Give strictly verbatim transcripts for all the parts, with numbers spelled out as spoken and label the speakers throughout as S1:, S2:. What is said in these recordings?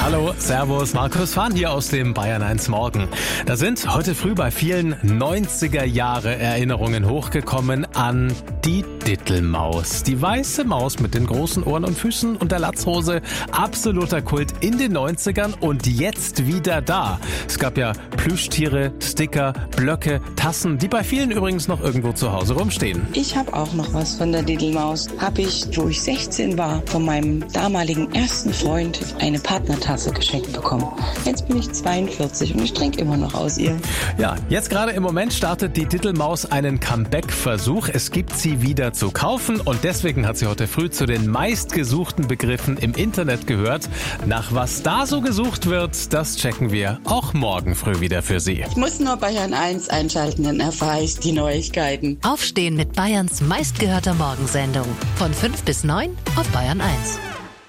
S1: Hallo, servus, Markus Fahn hier aus dem Bayern eins Morgen. Da sind heute früh bei vielen neunziger Jahre Erinnerungen hochgekommen an die Dittelmaus. Die weiße Maus mit den großen Ohren und Füßen und der Latzhose. Absoluter Kult in den neunzigern und jetzt wieder da. Es gab ja Plüschtiere, Sticker, Blöcke, Tassen, die bei vielen übrigens noch irgendwo zu Hause rumstehen.
S2: Ich habe auch noch was von der Dittelmaus. Habe ich, wo ich sechzehn war, von meinem damaligen ersten Freund eine Partnertasse geschenkt bekommen. Jetzt bin ich zweiundvierzig und ich trinke immer noch aus ihr.
S1: Ja, jetzt gerade im Moment startet die Dittelmaus einen Comeback-Versuch. Es gibt sie wieder zu kaufen und deswegen hat sie heute früh zu den meistgesuchten Begriffen im Internet gehört. Nach was da so gesucht wird, das checken wir auch morgen früh wieder für Sie.
S2: Ich muss nur Bayern eins einschalten, dann erfahre ich die Neuigkeiten.
S3: Aufstehen mit Bayerns meistgehörter Morgensendung. Von fünf bis neun auf Bayern eins.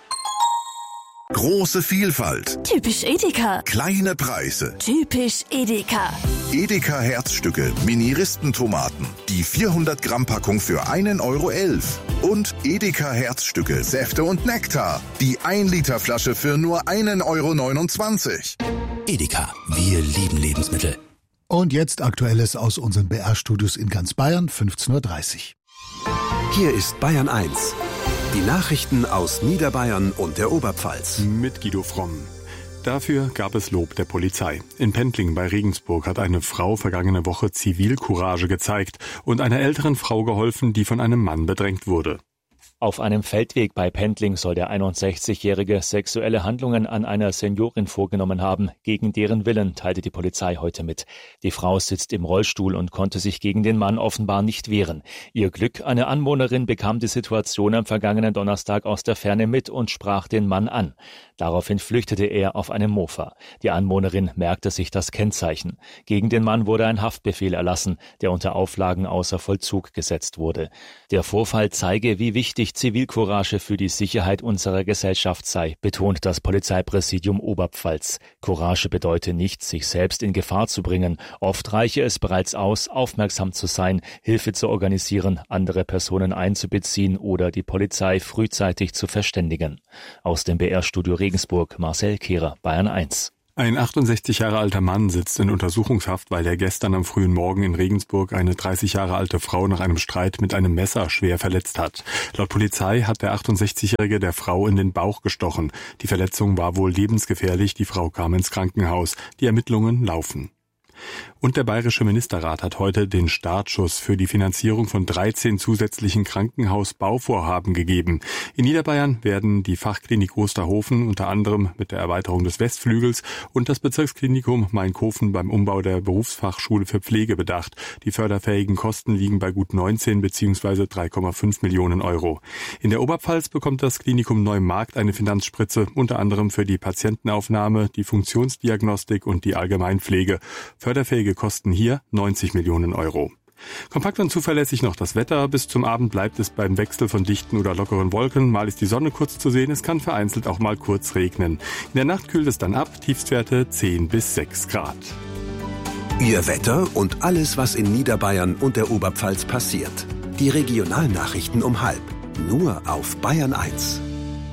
S4: Große Vielfalt.
S5: Typisch Edeka.
S4: Kleine Preise.
S5: Typisch Edeka.
S4: Edeka Herzstücke, Mini-Ristentomaten. Die vierhundert Gramm Packung für einen Euro elf. Und Edeka Herzstücke, Säfte und Nektar. Die ein Liter Flasche für nur einen Euro neunundzwanzig.
S6: Edeka, wir lieben Lebensmittel.
S7: Und jetzt Aktuelles aus unseren B R-Studios in ganz Bayern, fünfzehn Uhr dreißig.
S6: Hier ist Bayern eins. Die Nachrichten aus Niederbayern und der Oberpfalz.
S8: Mit Guido Fromm. Dafür gab es Lob der Polizei. In Pentling bei Regensburg hat eine Frau vergangene Woche Zivilcourage gezeigt und einer älteren Frau geholfen, die von einem Mann bedrängt wurde.
S9: Auf einem Feldweg bei Pentling soll der einundsechzigjährige sexuelle Handlungen an einer Seniorin vorgenommen haben. Gegen deren Willen teilte die Polizei heute mit. Die Frau sitzt im Rollstuhl und konnte sich gegen den Mann offenbar nicht wehren. Ihr Glück, eine Anwohnerin bekam die Situation am vergangenen Donnerstag aus der Ferne mit und sprach den Mann an. Daraufhin flüchtete er auf einem Mofa. Die Anwohnerin merkte sich das Kennzeichen. Gegen den Mann wurde ein Haftbefehl erlassen, der unter Auflagen außer Vollzug gesetzt wurde. Der Vorfall zeige, wie wichtig Zivilcourage für die Sicherheit unserer Gesellschaft sei, betont das Polizeipräsidium Oberpfalz. Courage bedeute nicht, sich selbst in Gefahr zu bringen. Oft reiche es bereits aus, aufmerksam zu sein, Hilfe zu organisieren, andere Personen einzubeziehen oder die Polizei frühzeitig zu verständigen. Aus dem B R-Studio Regensburg, Marcel Kehrer, Bayern eins.
S8: Ein achtundsechzig Jahre alter Mann sitzt in Untersuchungshaft, weil er gestern am frühen Morgen in Regensburg eine dreißig Jahre alte Frau nach einem Streit mit einem Messer schwer verletzt hat. Laut Polizei hat der achtundsechzigjährige der Frau in den Bauch gestochen. Die Verletzung war wohl lebensgefährlich, die Frau kam ins Krankenhaus. Die Ermittlungen laufen. Und der Bayerische Ministerrat hat heute den Startschuss für die Finanzierung von dreizehn zusätzlichen Krankenhausbauvorhaben gegeben. In Niederbayern werden die Fachklinik Osterhofen unter anderem mit der Erweiterung des Westflügels und das Bezirksklinikum Main-Kofen beim Umbau der Berufsfachschule für Pflege bedacht. Die förderfähigen Kosten liegen bei gut neunzehn bzw. drei Komma fünf Millionen Euro. In der Oberpfalz bekommt das Klinikum Neumarkt eine Finanzspritze, unter anderem für die Patientenaufnahme, die Funktionsdiagnostik und die Allgemeinpflege. Förderfähige kosten hier neunzig Millionen Euro. Kompakt und zuverlässig noch das Wetter. Bis zum Abend bleibt es beim Wechsel von dichten oder lockeren Wolken. Mal ist die Sonne kurz zu sehen, es kann vereinzelt auch mal kurz regnen. In der Nacht kühlt es dann ab, Tiefstwerte zehn bis sechs Grad.
S6: Ihr Wetter und alles, was in Niederbayern und der Oberpfalz passiert. Die Regionalnachrichten um halb. Nur auf Bayern eins.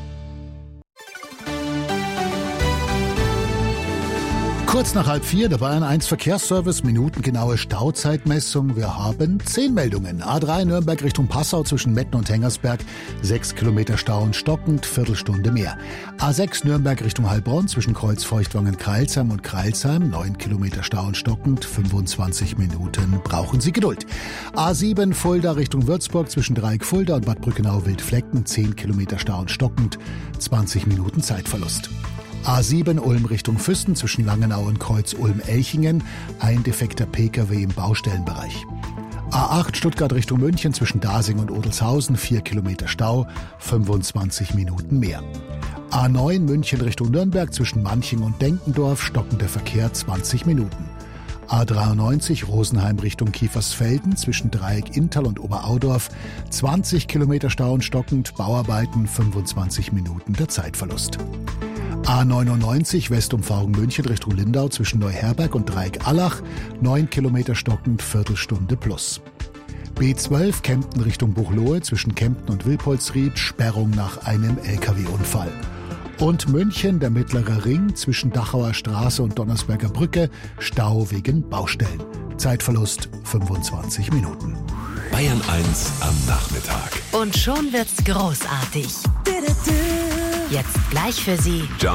S7: Kurz nach halb vier, der Bayern eins Verkehrsservice, minutengenaue Stauzeitmessung. Wir haben zehn Meldungen. A drei Nürnberg Richtung Passau zwischen Metten und Hengersberg, sechs Kilometer Stau und stockend, Viertelstunde mehr. A sechs Nürnberg Richtung Heilbronn zwischen Kreuzfeuchtwangen-Kreilsheim und Kreilsheim, neun Kilometer Stau und stockend, fünfundzwanzig Minuten brauchen Sie Geduld. A sieben Fulda Richtung Würzburg zwischen Dreieck Fulda und Bad Brückenau-Wildflecken, zehn Kilometer Stau und stockend, zwanzig Minuten Zeitverlust. A sieben Ulm Richtung Füssen zwischen Langenau und Kreuz Ulm-Elchingen, ein defekter Pkw im Baustellenbereich. A acht Stuttgart Richtung München zwischen Dasing und Odelshausen, vier Kilometer Stau, fünfundzwanzig Minuten mehr. A neun München Richtung Nürnberg zwischen Manching und Denkendorf, stockender Verkehr, zwanzig Minuten. A dreiundneunzig Rosenheim Richtung Kiefersfelden zwischen Dreieck Inntal und Oberaudorf, zwanzig Kilometer Stau und stockend, Bauarbeiten, fünfundzwanzig Minuten der Zeitverlust. A neunundneunzig Westumfahrung München Richtung Lindau zwischen Neuherberg und Dreieck Allach, neun Kilometer stockend, Viertelstunde plus. B zwölf Kempten Richtung Buchloe zwischen Kempten und Wilpolsried, Sperrung nach einem L K W-Unfall. Und München, der mittlere Ring zwischen Dachauer Straße und Donnersberger Brücke, Stau wegen Baustellen. Zeitverlust fünfundzwanzig Minuten.
S6: Bayern eins am Nachmittag.
S3: Und schon wird's großartig. Jetzt gleich für Sie
S6: John